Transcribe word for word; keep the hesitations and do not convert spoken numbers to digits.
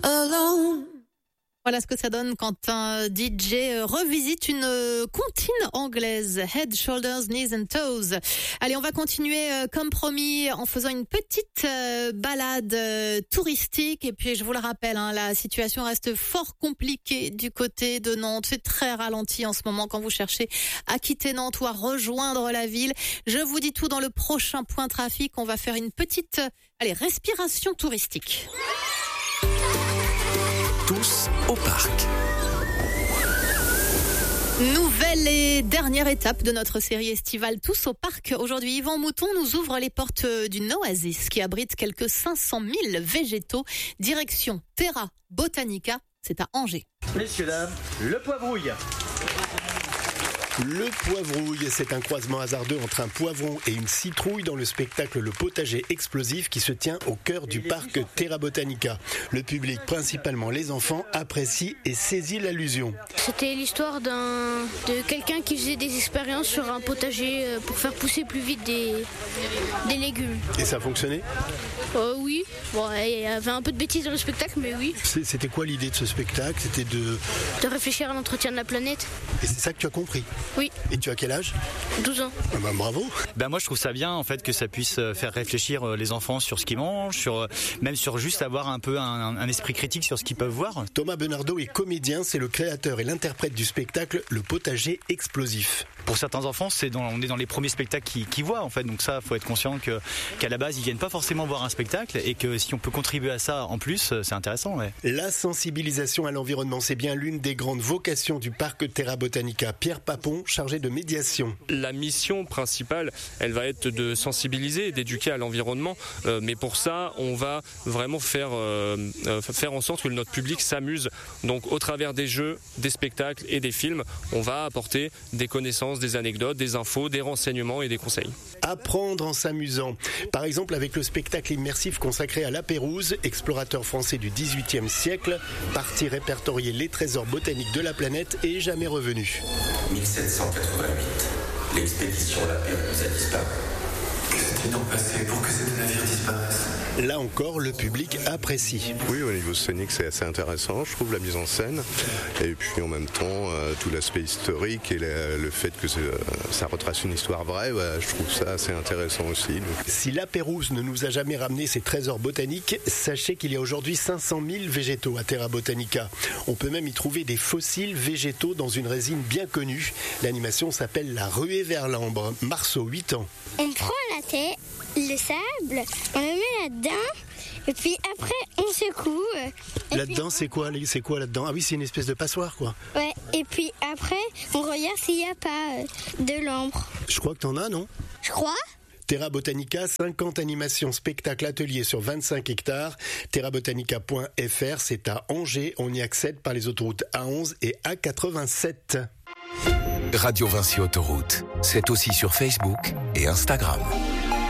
alone. Voilà ce que ça donne quand un D J revisite une comptine anglaise. Head, shoulders, knees and toes. Allez, on va continuer comme promis en faisant une petite balade touristique. Et puis, je vous le rappelle, hein, la situation reste fort compliquée du côté de Nantes. C'est très ralenti en ce moment quand vous cherchez à quitter Nantes ou à rejoindre la ville. Je vous dis tout dans le prochain point trafic. On va faire une petite, allez, respiration touristique. Tous au parc. Nouvelle et dernière étape de notre série estivale Tous au parc. Aujourd'hui, Yvan Mouton nous ouvre les portes d'une oasis qui abrite quelques cinq cent mille végétaux. Direction Terra Botanica, c'est à Angers. Messieurs, dames, le poivrouille. Le poivrouille, c'est un croisement hasardeux entre un poivron et une citrouille dans le spectacle Le Potager Explosif qui se tient au cœur du parc Terra Botanica. Le public, principalement les enfants, apprécie et saisit l'allusion. C'était l'histoire d'un, de quelqu'un qui faisait des expériences sur un potager pour faire pousser plus vite des, des légumes. Et ça a fonctionné ? euh, Oui, bon, il y avait un peu de bêtises dans le spectacle, mais oui. C'était quoi l'idée de ce spectacle ? C'était de... De réfléchir à l'entretien de la planète. Et c'est ça que tu as compris ? Oui. Et tu as quel âge ? douze ans. Ah bah, bravo. Ben moi je trouve ça bien en fait que ça puisse faire réfléchir les enfants sur ce qu'ils mangent, sur même sur juste avoir un peu un, un esprit critique sur ce qu'ils peuvent voir. Thomas Benardo est comédien, c'est le créateur et l'interprète du spectacle Le Potager Explosif. Pour certains enfants, c'est dans, on est dans les premiers spectacles qu'ils, qu'ils voient en fait, donc ça faut être conscient que qu'à la base ils viennent pas forcément voir un spectacle et que si on peut contribuer à ça en plus, c'est intéressant. Ouais. La sensibilisation à l'environnement, c'est bien l'une des grandes vocations du parc Terra Botanica. Pierre Papon, chargé de médiation. La mission principale, elle va être de sensibiliser et d'éduquer à l'environnement, euh, mais pour ça, on va vraiment faire, euh, euh, faire en sorte que notre public s'amuse. Donc au travers des jeux, des spectacles et des films, on va apporter des connaissances, des anecdotes, des infos, des renseignements et des conseils. Apprendre en s'amusant. Par exemple avec le spectacle immersif consacré à La Pérouse, explorateur français du dix-huitième siècle, parti répertorier les trésors botaniques de la planète et jamais revenu. mille sept cent quatre-vingt-huit, l'expédition La Pérouse a disparu. Que s'est-il donc passé pour que ces deux navires disparaissent ? Là encore, le public apprécie. Oui, au niveau scénique, c'est assez intéressant, je trouve, la mise en scène. Et puis en même temps, euh, tout l'aspect historique et la, le fait que ça, ça retrace une histoire vraie, bah, je trouve ça assez intéressant aussi. Donc. Si La Pérouse ne nous a jamais ramené ses trésors botaniques, sachez qu'il y a aujourd'hui cinq cent mille végétaux à Terra Botanica. On peut même y trouver des fossiles végétaux dans une résine bien connue. L'animation s'appelle La Ruée vers l'Ambre. Marceau, huit ans. On prend la terre, le sable, on le met là-dedans, et puis après on secoue. Là-dedans, puis... c'est quoi, c'est quoi là-dedans ? Ah oui, c'est une espèce de passoire, quoi. Ouais, et puis après, on regarde s'il n'y a pas de l'ambre. Je crois que t'en as, non ? Je crois. Terra Botanica, cinquante animations, spectacles, ateliers sur vingt-cinq hectares. terra botanica point f r, c'est à Angers. On y accède par les autoroutes A onze et A quatre-vingt-sept. Radio Vinci Autoroute, c'est aussi sur Facebook et Instagram.